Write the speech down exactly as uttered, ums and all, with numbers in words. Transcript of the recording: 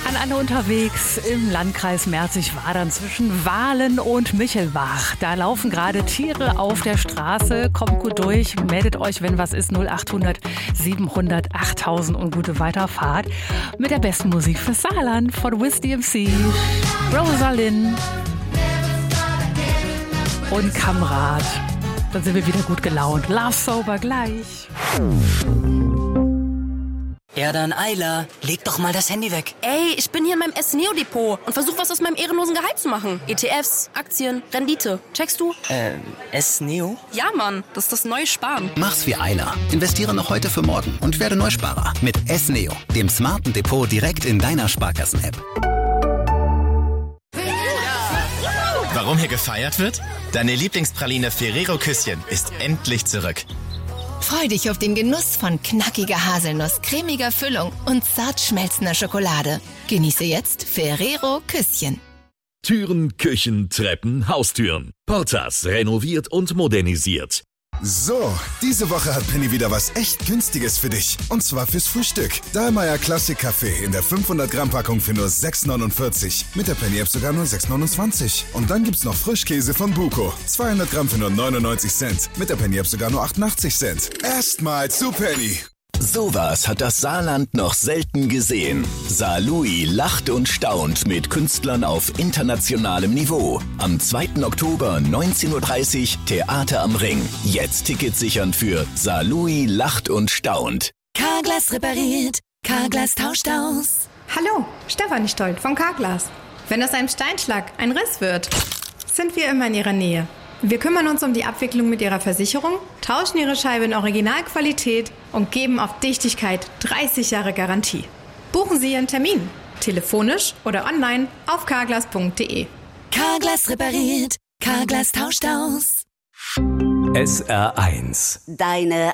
An alle unterwegs im Landkreis Merzig-Wadern zwischen Wahlen und Michelbach. Da laufen gerade Tiere auf der Straße. Kommt gut durch, meldet euch, wenn was ist. null acht hundert siebenhundert achttausend und gute Weiterfahrt. Mit der besten Musik fürs Saarland von Wiz D M C, Rosalind und Kamrat. Dann sind wir wieder gut gelaunt. Love Sober gleich. Ja dann, Ayla, leg doch mal das Handy weg. Ey, ich bin hier in meinem S-Neo-Depot und versuche was aus meinem ehrenlosen Gehalt zu machen. E T Fs, Aktien, Rendite. Checkst du? Äh, S-Neo? Ja, Mann, das ist das neue Sparen. Mach's wie Ayla. Investiere noch heute für morgen und werde Neusparer mit S-Neo, dem smarten Depot direkt in deiner Sparkassen-App. Warum hier gefeiert wird? Deine Lieblingspraline Ferrero Küsschen ist endlich zurück. Freu dich auf den Genuss von knackiger Haselnuss, cremiger Füllung und zart schmelzender Schokolade. Genieße jetzt Ferrero Küsschen. Türen, Küchen, Treppen, Haustüren. Portas renoviert und modernisiert. So, diese Woche hat Penny wieder was echt Günstiges für dich. Und zwar fürs Frühstück. Dahlmeier Classic Kaffee in der fünfhundert Gramm Packung für nur sechs neunundvierzig. Mit der Penny App sogar nur sechs neunundzwanzig. Und dann gibt's noch Frischkäse von Buko. zweihundert Gramm für nur neunundneunzig Cent. Mit der Penny App sogar nur achtundachtzig Cent. Erstmal zu Penny. Sowas hat das Saarland noch selten gesehen. Saarlouis lacht und staunt mit Künstlern auf internationalem Niveau. Am zweiten Oktober neunzehn Uhr dreißig Theater am Ring. Jetzt Tickets sichern für Saarlouis lacht und staunt. Carglass repariert, Carglass tauscht aus. Hallo, Stefanie Stolt von Carglass. Wenn aus einem Steinschlag ein Riss wird, sind wir immer in Ihrer Nähe. Wir kümmern uns um die Abwicklung mit Ihrer Versicherung, tauschen Ihre Scheibe in Originalqualität und geben auf Dichtigkeit dreißig Jahre Garantie. Buchen Sie Ihren Termin, telefonisch oder online auf carglass punkt de. Carglass repariert, Carglass tauscht aus. S R eins. Deine